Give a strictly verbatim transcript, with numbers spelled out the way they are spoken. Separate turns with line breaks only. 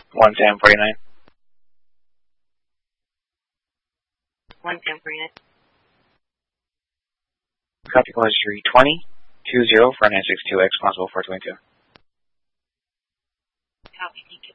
one ten forty-nine.
one ten forty-nine.
Copy call history twenty two zero four nine six two X, possible four twenty-two.
Copy, thank you.